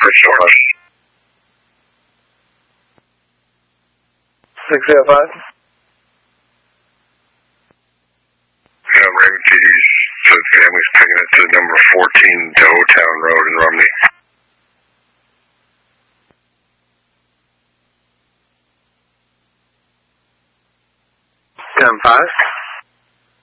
for source. 605. Yeah, Raymond Keys said family's taking it to number 14 Doughtown Road in Rumney. 10-5.